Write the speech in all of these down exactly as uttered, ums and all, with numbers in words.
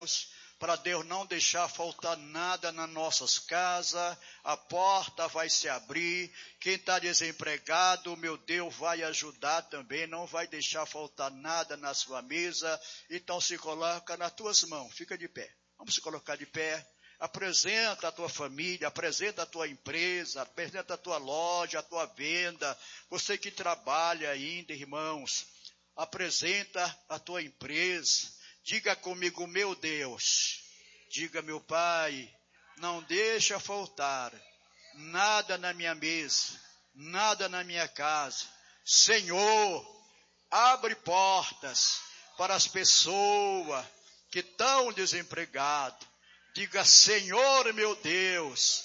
para Deus não deixar faltar nada nas nossas casas, a porta vai se abrir, quem está desempregado, meu Deus vai ajudar também, não vai deixar faltar nada na sua mesa, então se coloca nas tuas mãos, fica de pé, vamos se colocar de pé, apresenta a tua família, apresenta a tua empresa, apresenta a tua loja, a tua venda, você que trabalha ainda, irmãos, apresenta a tua empresa, diga comigo, meu Deus, diga, meu Pai, não deixa faltar nada na minha mesa, nada na minha casa. Senhor, abre portas para as pessoas que estão desempregadas. Diga, Senhor, meu Deus,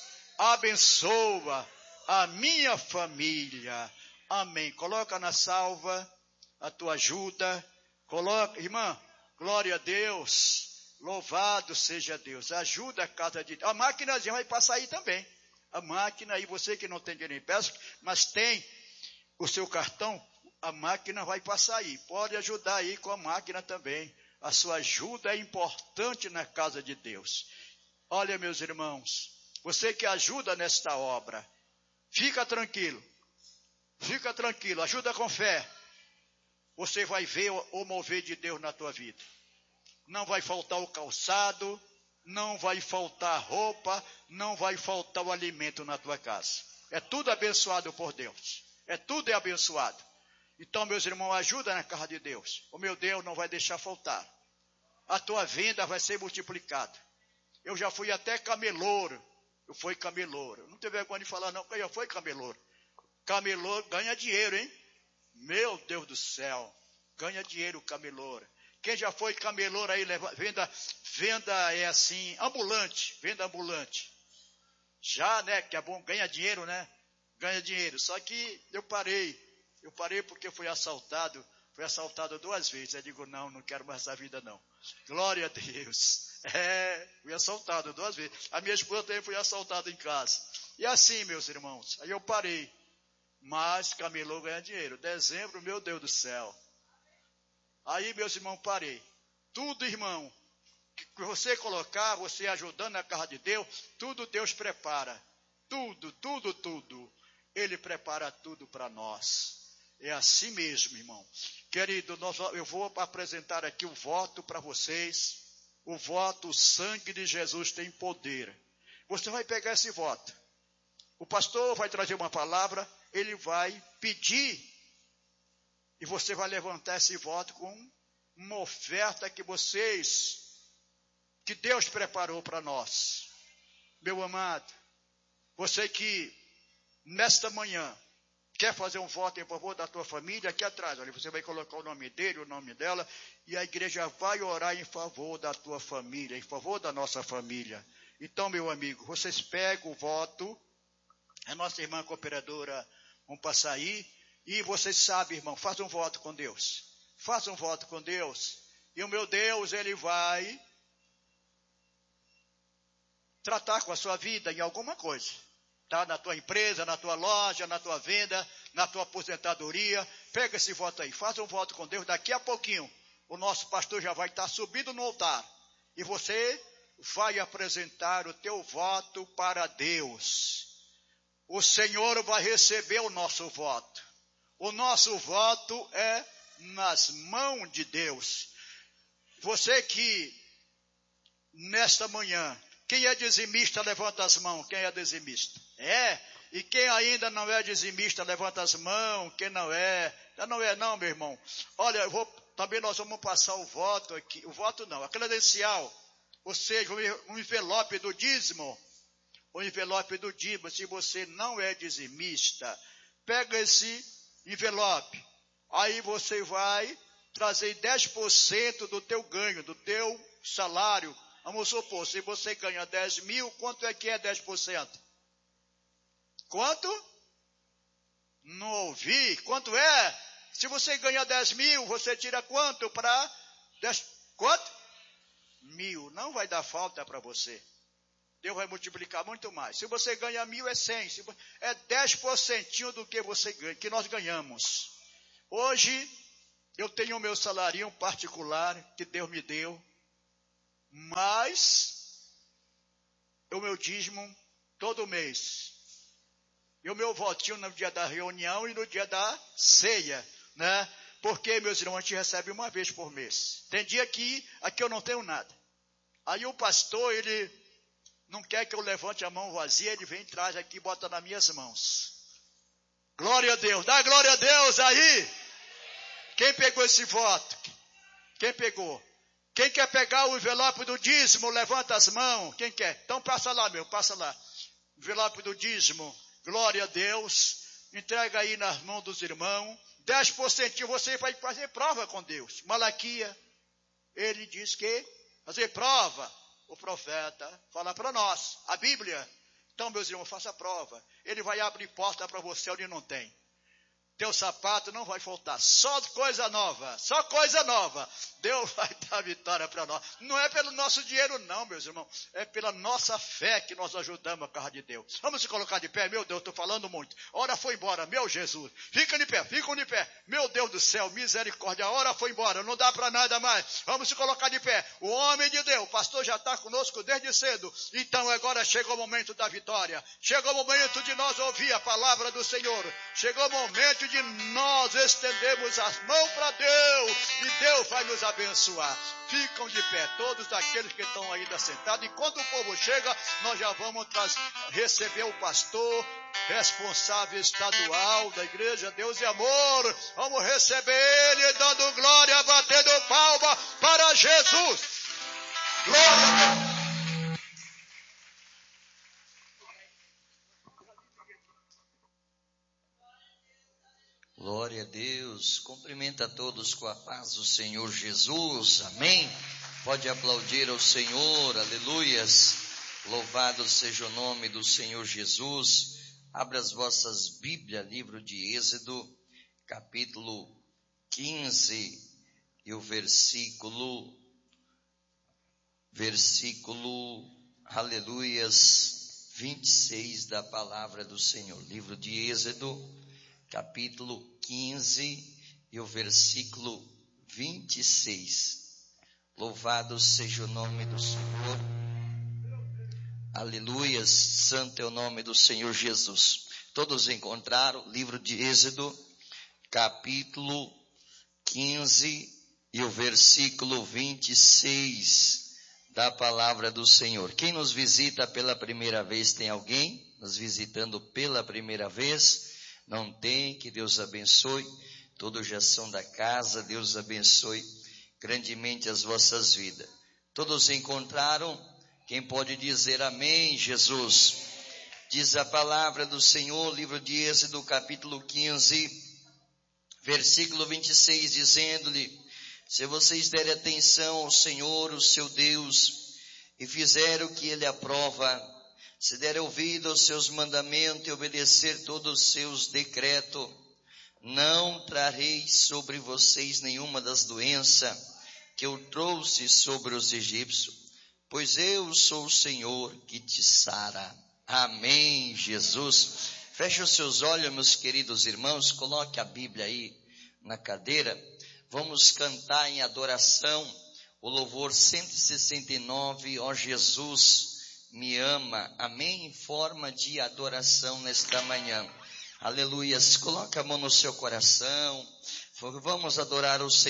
abençoa a minha família. Amém. Coloca na salva a tua ajuda. Coloca, irmã, glória a Deus, louvado seja Deus, ajuda a casa de Deus, a máquinazinha vai passar aí também, a máquina aí, você que não tem dinheiro em peça, mas tem o seu cartão, a máquina vai passar aí, pode ajudar aí com a máquina também, a sua ajuda é importante na casa de Deus. Olha, meus irmãos, você que ajuda nesta obra, fica tranquilo, fica tranquilo, ajuda com fé, você vai ver o mover de Deus na tua vida. Não vai faltar o calçado, não vai faltar roupa, não vai faltar o alimento na tua casa. É tudo abençoado por Deus. É tudo é abençoado. Então, meus irmãos, ajuda na casa de Deus. O meu Deus não vai deixar faltar. A tua venda vai ser multiplicada. Eu já fui até camelouro. Eu fui camelouro. Não tem vergonha de falar não, porque eu já fui camelouro. Camelouro ganha dinheiro, hein? Meu Deus do céu. Ganha dinheiro o camelouro. Quem já foi camelouro aí, venda, venda é assim, ambulante, venda ambulante. Já, né, que é bom, ganha dinheiro, né? Ganha dinheiro. Só que eu parei. Eu parei porque fui assaltado. Fui assaltado duas vezes. Eu digo, não, não quero mais essa vida, não. Glória a Deus. É, fui assaltado duas vezes. A minha esposa também foi assaltada em casa. E assim, meus irmãos, aí eu parei. Mas camelô ganha dinheiro. Dezembro, meu Deus do céu. Aí, meus irmãos, parei. Tudo, irmão, que você colocar, você ajudando na casa de Deus, tudo Deus prepara. Tudo, tudo, tudo. Ele prepara tudo para nós. É assim mesmo, irmão. Querido, nós, eu vou apresentar aqui o voto para vocês. O voto, o sangue de Jesus tem poder. Você vai pegar esse voto. O pastor vai trazer uma palavra, ele vai pedir. E você vai levantar esse voto com uma oferta que vocês, que Deus preparou para nós. Meu amado, você que nesta manhã quer fazer um voto em favor da tua família, aqui atrás, olha, você vai colocar o nome dele, o nome dela, e a igreja vai orar em favor da tua família, em favor da nossa família. Então, meu amigo, vocês pegam o voto, a nossa irmã cooperadora vão passar aí, e vocês sabem, irmão, faça um voto com Deus. Faça um voto com Deus. E o meu Deus, ele vai tratar com a sua vida em alguma coisa. Tá? Na tua empresa, na tua loja, na tua venda, na tua aposentadoria. Pega esse voto aí. Faça um voto com Deus. Daqui a pouquinho, o nosso pastor já vai estar subindo no altar. E você vai apresentar o teu voto para Deus. O Senhor vai receber o nosso voto. O nosso voto é nas mãos de Deus. Você que, nesta manhã, quem é dizimista, levanta as mãos. Quem é dizimista? É. E quem ainda não é dizimista, levanta as mãos. Quem não é? Já não é não, meu irmão. Olha, eu vou, também nós vamos passar o voto aqui. O voto não, a credencial. Ou seja, o envelope do dízimo. O envelope do dízimo. Se você não é dizimista, pega esse envelope, aí você vai trazer dez por cento do teu ganho, do teu salário. Vamos supor, se você ganha dez mil, quanto é que é dez por cento? Quanto? Não ouvi. Quanto é? Se você ganha dez mil, você tira quanto para dez? Quanto? Mil. Não vai dar falta para você. Deus vai multiplicar muito mais. Se você ganha mil, é cem. É dez por cento do que você ganha, que nós ganhamos. Hoje, eu tenho o meu salarinho particular que Deus me deu. Mas o meu dízimo todo mês. E o meu votinho no dia da reunião e no dia da ceia, né? Porque, meus irmãos, a gente recebe uma vez por mês. Tem dia que aqui eu não tenho nada. Aí o pastor, ele não quer que eu levante a mão vazia, ele vem e traz aqui e bota nas minhas mãos. Glória a Deus, dá glória a Deus aí. Quem pegou esse voto? Quem pegou? Quem quer pegar o envelope do dízimo, levanta as mãos. Quem quer? Então passa lá, meu, passa lá. Envelope do dízimo. Glória a Deus. Entrega aí nas mãos dos irmãos. dez por cento você vai fazer prova com Deus. Malaquia, ele diz que fazer prova. O profeta fala para nós. A Bíblia. Então, meus irmãos, faça a prova. Ele vai abrir porta para você onde não tem. Teu sapato não vai faltar, só coisa nova, só coisa nova. Deus vai dar vitória para nós. Não é pelo nosso dinheiro não, meus irmãos, é pela nossa fé que nós ajudamos a casa de Deus. Vamos se colocar de pé, meu Deus, estou falando muito. A hora foi embora, meu Jesus. Fica de pé, fica de pé. Meu Deus do céu, misericórdia, a hora foi embora, não dá para nada mais. Vamos se colocar de pé. O homem de Deus, o pastor já está conosco desde cedo. Então agora chegou o momento da vitória. Chegou o momento de nós ouvir a palavra do Senhor. Chegou o momento de nós estendemos as mãos para Deus e Deus vai nos abençoar. Ficam de pé todos aqueles que estão ainda sentados, e quando o povo chega, nós já vamos receber o pastor responsável estadual da igreja Deus e Amor. Vamos receber ele dando glória, batendo palma para Jesus. Glória a Deus. Glória a Deus, cumprimenta a todos com a paz do Senhor Jesus, amém? Pode aplaudir ao Senhor, aleluias, louvado seja o nome do Senhor Jesus. Abra as vossas Bíblias, livro de Êxodo, capítulo quinze, e o versículo, versículo, aleluias, vinte e seis da palavra do Senhor. Livro de Êxodo, capítulo quinze e o versículo vinte e seis. Louvado seja o nome do Senhor. Aleluias, santo é o nome do Senhor Jesus. Todos encontraram o livro de Êxodo, capítulo quinze e o versículo vinte e seis da palavra do Senhor. Quem nos visita pela primeira vez, tem alguém nos visitando pela primeira vez? Não tem, que Deus abençoe. Todos já são da casa, Deus abençoe grandemente as vossas vidas. Todos encontraram? Quem pode dizer amém, Jesus? Diz a palavra do Senhor, livro de Êxodo, capítulo quinze, versículo vinte e seis, dizendo-lhe: se vocês derem atenção ao Senhor, o seu Deus, e fizerem o que Ele aprova, se der ouvido aos seus mandamentos e obedecer todos os seus decretos, não trarei sobre vocês nenhuma das doenças que eu trouxe sobre os egípcios, pois eu sou o Senhor que te sara. Amém, Jesus. Feche os seus olhos, meus queridos irmãos, coloque a Bíblia aí na cadeira. Vamos cantar em adoração o louvor cento e sessenta e nove, ó Jesus me ama, amém, em forma de adoração nesta manhã. Aleluias, coloca a mão no seu coração, vamos adorar o Senhor.